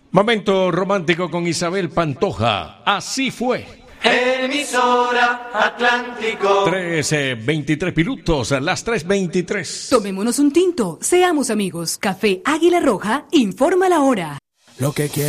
Momento romántico con Isabel Pantoja. Así fue. Emisora Atlántico. 23 minutos, las 3:23. Tomémonos un tinto, seamos amigos. Café Águila Roja informa la hora. Lo que quiero